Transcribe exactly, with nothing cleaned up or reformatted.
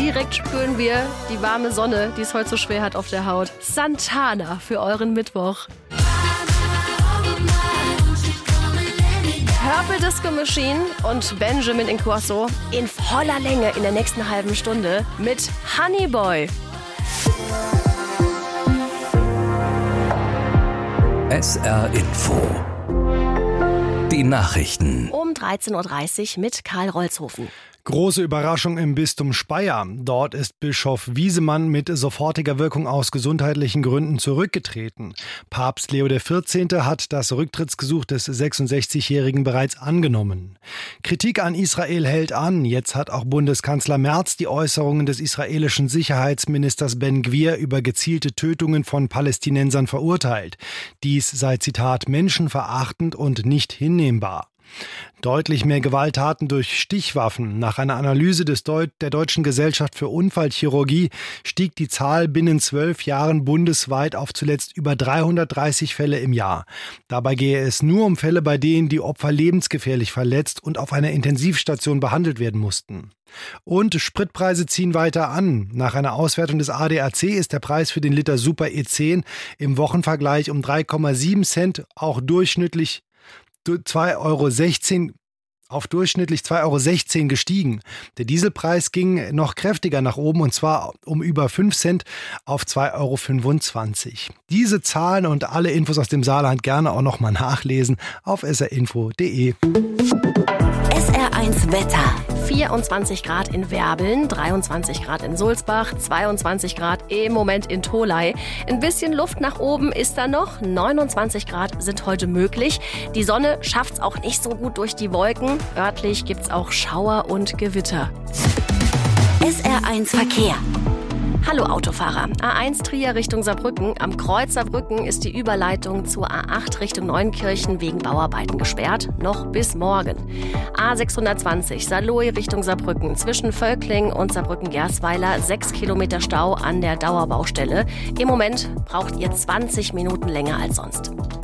direkt spüren wir die warme Sonne, die es heute so schwer hat auf der Haut. Santana für euren Mittwoch. Purple Disco Machine und Benjamin Ingrosso in voller Länge in der nächsten halben Stunde mit Honey Boy. S R Info. Die Nachrichten. Um dreizehn Uhr dreißig mit Karl Rolzhofen. Große Überraschung im Bistum Speyer. Dort ist Bischof Wiesemann mit sofortiger Wirkung aus gesundheitlichen Gründen zurückgetreten. Papst Leo der vierzehnte hat das Rücktrittsgesuch des sechsundsechzigjährigen bereits angenommen. Kritik an Israel hält an. Jetzt hat auch Bundeskanzler Merz die Äußerungen des israelischen Sicherheitsministers Ben Gvir über gezielte Tötungen von Palästinensern verurteilt. Dies sei, Zitat, menschenverachtend und nicht hinnehmbar. Deutlich mehr Gewalttaten durch Stichwaffen. Nach einer Analyse des Deut- der Deutschen Gesellschaft für Unfallchirurgie stieg die Zahl binnen zwölf Jahren bundesweit auf zuletzt über dreihundertdreißig Fälle im Jahr. Dabei gehe es nur um Fälle, bei denen die Opfer lebensgefährlich verletzt und auf einer Intensivstation behandelt werden mussten. Und Spritpreise ziehen weiter an. Nach einer Auswertung des A D A C ist der Preis für den Liter Super E zehn im Wochenvergleich um drei Komma sieben Cent, auch durchschnittlich zwei Euro sechzehn auf durchschnittlich zwei Euro sechzehn gestiegen. Der Dieselpreis ging noch kräftiger nach oben und zwar um über fünf Cent auf zwei Euro fünfundzwanzig. Diese Zahlen und alle Infos aus dem Saarland gerne auch nochmal nachlesen auf s r info punkt de. S R eins Wetter. vierundzwanzig Grad in Werbeln, dreiundzwanzig Grad in Sulzbach, zweiundzwanzig Grad im Moment in Tholey. Ein bisschen Luft nach oben ist da noch. neunundzwanzig Grad sind heute möglich. Die Sonne schafft's auch nicht so gut durch die Wolken. Örtlich gibt's auch Schauer und Gewitter. S R eins Verkehr. Hallo Autofahrer. A eins Trier Richtung Saarbrücken. Am Kreuz Saarbrücken ist die Überleitung zur A acht Richtung Neunkirchen wegen Bauarbeiten gesperrt. Noch bis morgen. A sechshundertzwanzig Saarlouis Richtung Saarbrücken. Zwischen Völkling und Saarbrücken-Gersweiler sechs Kilometer Stau an der Dauerbaustelle. Im Moment braucht ihr zwanzig Minuten länger als sonst.